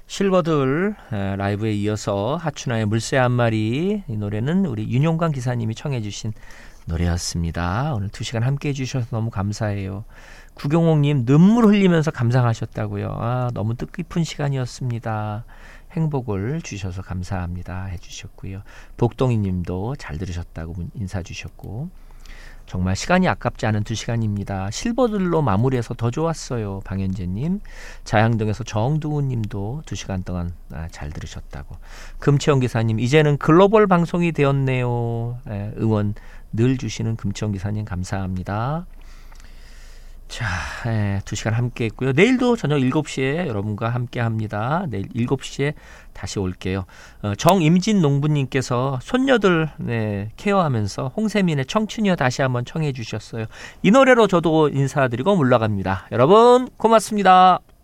실버들 라이브에 이어서 하춘아의 물새 한 마리, 이 노래는 우리 윤용관 기사님이 청해 주신 노래였습니다. 오늘 2시간 함께해 주셔서 너무 감사해요. 구경옥님 눈물 흘리면서 감상하셨다고요. 너무 뜻깊은 시간이었습니다. 행복을 주셔서 감사합니다 해주셨고요. 복동이님도 잘 들으셨다고 인사 주셨고, 정말 시간이 아깝지 않은 2시간입니다. 실버들로 마무리해서 더 좋았어요. 방현재님, 자양동에서 정두우님도 2시간 동안 잘 들으셨다고. 금채원 기사님, 이제는 글로벌 방송이 되었네요. 응원 늘 주시는 금채원 기사님 감사합니다. 자, 2시간 함께 했고요. 내일도 저녁 7시에 여러분과 함께 합니다. 내일 7시에 다시 올게요. 정임진 농부님께서 손녀들 케어하면서 홍세민의 청춘이여 다시 한번 청해 주셨어요. 이 노래로 저도 인사드리고 물러갑니다. 여러분 고맙습니다.